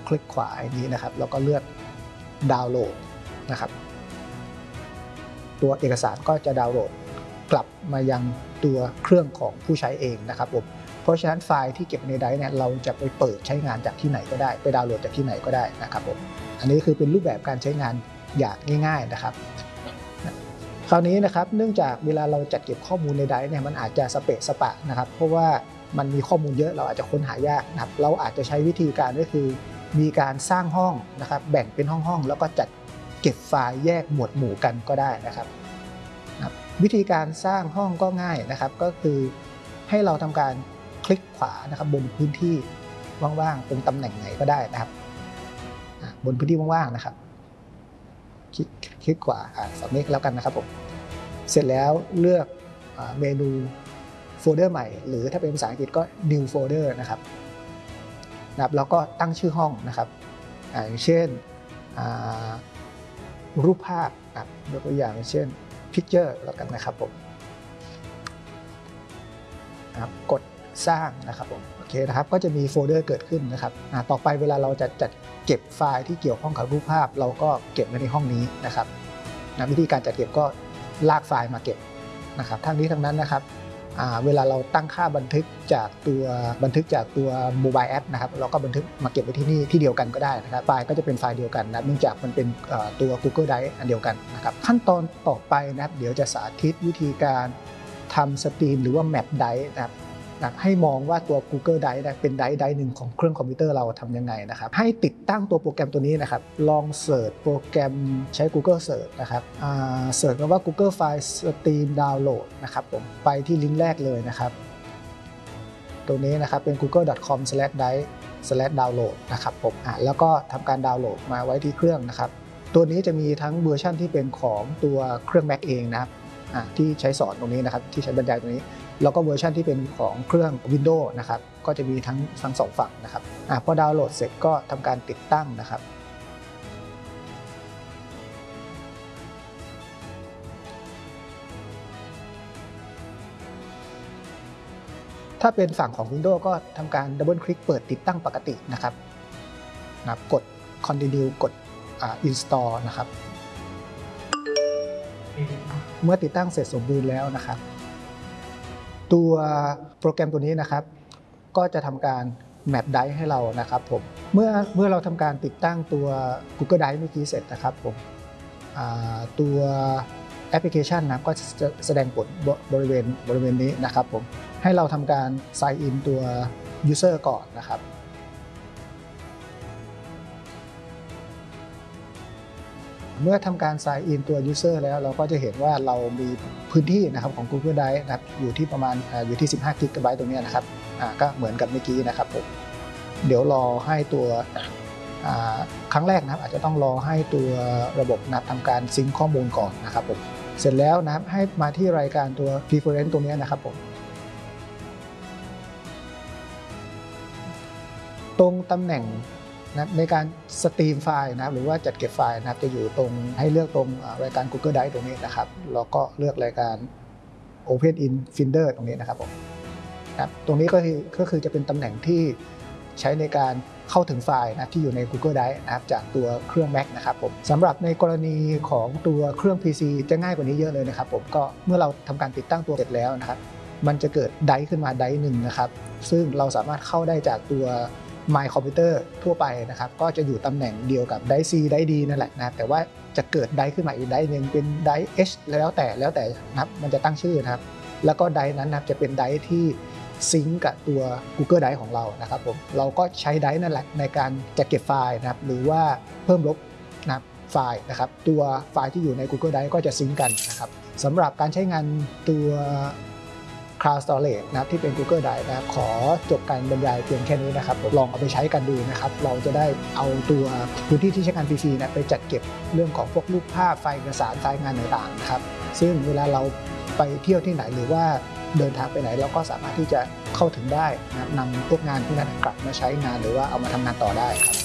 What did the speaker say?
คลิกขวาอย่างนี้นะครับแล้วก็เลือกดาวน์โหลดนะครับตัวเอกสารก็จะดาวน์โหลดกลับมายังตัวเครื่องของผู้ใช้เองนะครับผมเพราะฉะนั้นไฟล์ที่เก็บในไดรฟ์เนี่ยเราจะไปเปิดใช้งานจากที่ไหนก็ได้ไปดาวน์โหลดจากที่ไหนก็ได้นะครับผมอันนี้คือเป็นรูปแบบการใช้งานอย่างง่ายๆนะครับคราวนี้นะครับเนื่องจากเวลาเราจัดเก็บข้อมูลในไดรฟ์เนี่ยมันอาจจะสเปะสปะนะครับเพราะว่ามันมีข้อมูลเยอะเราอาจจะค้นหายากนะครับเราอาจจะใช้วิธีการก็คือมีการสร้างห้องนะครับแบ่งเป็นห้องๆแล้วก็จัดเก็บไฟล์แยกหมวดหมู่กันก็ได้นะครับวิธีการสร้างห้องก็ง่ายนะครับก็คือให้เราทำการคลิกขวานะครับบนพื้นที่ว่างๆตรงตำแหน่งไหนก็ได้นะครับบนพื้นที่ว่างๆนะครับคลิกขวาสับเมฆแล้วกันนะครับผมเสร็จแล้วเลือกเมนูโฟลเดอร์ใหม่หรือถ้าเป็นภาษาอังกฤษก็ new folder นะครับแล้วก็ตั้งชื่อห้องนะครับอย่างเช่นรูปภาพยกตัวอย่างเช่น picture แล้วกันนะครับผมกดสร้างนะครับผมโอเคนะครับก็จะมีโฟลเดอร์เกิดขึ้นนะครับต่อไปเวลาเราจะจัดเก็บไฟล์ที่เกี่ยวข้องกับรูปภาพเราก็เก็บไว้ในห้องนี้นะครับวิธีการจัดเก็บก็ลากไฟล์มาเก็บนะครับทั้งนี้ทั้งนั้นนะครับเวลาเราตั้งค่าบันทึกจากตัวโมบายแอปนะครับเราก็บันทึกมาเก็บไว้ที่นี่ที่เดียวกันก็ได้นะครับไฟล์ก็จะเป็นไฟล์เดียวกันนะเนื่องจากมันเป็นตัว Google Drive อันเดียวกันนะครับขั้นตอนต่อไปนะครับเดี๋ยวจะสาธิตวิธีการทำสตรีมหรือว่า Map Drive นะครับให้มองว่าตัว Google Drive เป็นไดร์หนึ่งของเครื่องคอมพิวเตอร์เราทำยังไงนะครับให้ติดตั้งตัวโปรแกรมตัวนี้นะครับลองเสิร์ชโปรแกรมใช้ Google Search นะครับเสิร์ชคำว่า Google File Stream Download นะครับผมไปที่ลิงก์แรกเลยนะครับตัวนี้นะครับเป็น google.com/drive/download นะครับผมแล้วก็ทำการดาวน์โหลดมาไว้ที่เครื่องนะครับตัวนี้จะมีทั้งเวอร์ชันที่เป็นของตัวเครื่อง Mac เองนะครับที่ใช้สอนตรงนี้นะครับที่ใช้บรรยายตรงนี้แล้วก็เวอร์ชันที่เป็นของเครื่อง Windows นะครับก็จะมีทั้งสองฝั่งนะครับพอดาวน์โหลดเสร็จก็ทำการติดตั้งนะครับถ้าเป็นฝั่งของ Windows ก็ทำการดับเบิลคลิกเปิดติดตั้งปกตินะครับกด Continue กดInstall นะครับเมื่อติดตั้งเสร็จสมบูรณ์แล้วนะครับตัวโปรแกรมตัวนี้นะครับก็จะทำการ Map Drive ให้เรานะครับผมเมื่อเราทำการติดตั้งตัว Google Drive เมื่อกี้เสร็จนะครับผมตัวแอปพลิเคชันนะก็จะแสดงผลบริเวณนี้นะครับผมให้เราทำการ Sign in ตัว User ก่อนนะครับเมื่อทำการ Sign in ตัว User แล้วเราก็จะเห็นว่าเรามีพื้นที่นะครับของ Google Drive นะครับอยู่ที่ประมาณอยู่ที่15 GB ตรงนี้นะครับก็เหมือนกับเมื่อกี้นะครับผมเดี๋ยวรอให้ตัวครั้งแรกนะครับอาจจะต้องรอให้ตัวระบบทำการซิงค์ข้อมูลก่อนนะครับผมเสร็จแล้วนะครับให้มาที่รายการตัว Preference ตรงนี้นะครับผมตรงตำแหน่งในการสตรีมไฟล์นะครับหรือว่าจัดเก็บไฟล์นะครับจะอยู่ตรงให้เลือกตรงรายการ Google Drive ตรงนี้นะครับแล้วก็เลือกรายการ Open in Finder ตรงนี้นะครับผมตรงนี้ก็คือจะเป็นตำแหน่งที่ใช้ในการเข้าถึงไฟล์นะที่อยู่ใน Google Drive นะครับจากตัวเครื่อง Mac นะครับผมสำหรับในกรณีของตัวเครื่อง PC จะง่ายกว่านี้เยอะเลยนะครับผมก็เมื่อเราทำการติดตั้งตัวเสร็จแล้วนะครับมันจะเกิดไดร์ขึ้นมาไดร์หนึ่งนะครับซึ่งเราสามารถเข้าได้จากตัว My Computer ทั่วไปนะครับก็จะอยู่ตำแหน่งเดียวกับไดร์ C ไดร์ D นั่นแหละนะแต่ว่าจะเกิดไดร์ขึ้นมาอีกไดร์หนึ่งเป็นไดร์ H แล้วแต่นะครับมันจะตั้งชื่อนะครับแล้วก็ไดร์นั้นนะครับจะเป็นไดร์ที่ซิงก์กับตัว Google Drive ของเรานะครับผมเราก็ใช้ไดร์นั่นแหละในการจัดเก็บไฟล์นะครับหรือว่าเพิ่มลบนะไฟล์นะครับตัวไฟล์ที่อยู่ใน Google Drive ก็จะซิงก์กันนะครับสำหรับการใช้งานตัว Cloud Storage นะครับที่เป็น Google Drive นะครับขอจบการบรรยายเพียงแค่นี้นะครับลองเอาไปใช้กันดูนะครับเราจะได้เอาตัวพื้นที่ที่ใช้งานฟรีๆนะไปจัดเก็บเรื่องของพวกรูปภาพไฟล์เอกสารไฟล์งานต่างๆนะครับซึ่งเวลาเราไปเที่ยวที่ไหนหรือว่าเดินทางไปไหนเราก็สามารถที่จะเข้าถึงได้นะครับนำพวกงานพวกนั้นกลับมาใช้งานหรือว่าเอามาทำงานต่อได้ครับ